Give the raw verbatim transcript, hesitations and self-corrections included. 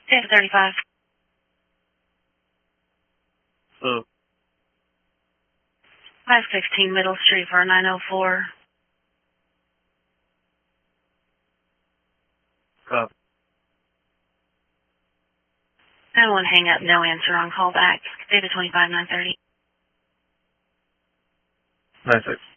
Data thirty-five. So, five sixteen Middle Street for nine oh four. copy. nine one hang up, no answer on call back. Data twenty-five nine thirty. nine six.